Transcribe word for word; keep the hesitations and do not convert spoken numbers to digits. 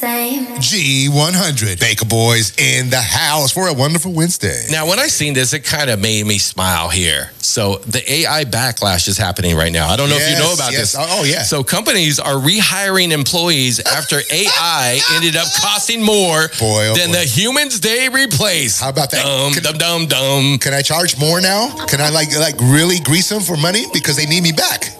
G one hundred. Baker Boys in the house for a wonderful Wednesday. Now, when I seen this, it kind of made me smile here. So the A I backlash is happening right now. I don't know yes, if you know about yes. this. Oh, yeah. So companies are rehiring employees after A I ended up costing more boy, oh than boy. the humans they replace. How about that? Dum, Can- dum, dum, dum. Can I charge more now? Can I like like really grease them for money because they need me back?